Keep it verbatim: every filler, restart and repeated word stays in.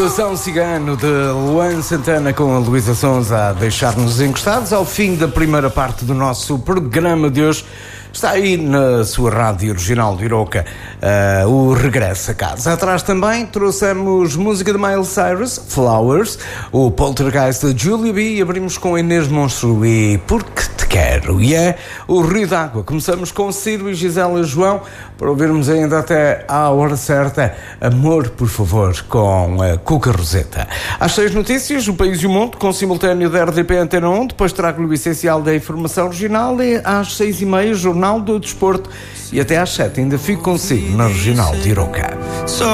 São Cigano de Luan Santana com a Luísa Sonza a deixar-nos encostados ao fim da primeira parte do nosso programa de hoje. Está aí na sua rádio original de Iroca uh, o Regresso a Casa. Atrás também trouxemos música de Miley Cyrus, Flowers, o Poltergeist de Julia B e abrimos com Inês Monstro e Porque Te Quero. E é o Rio d'Água. Começamos com Ciro e Gisela João para ouvirmos ainda até à hora certa Amor, por favor, com a Cuca Roseta. Às seis notícias, o País e o Mundo, com simultâneo da R D P Antena um. Depois trago-lhe o essencial da informação regional e às seis e meia, Jornal do Desporto. E até às sete ainda fico consigo na Regional de Iroca.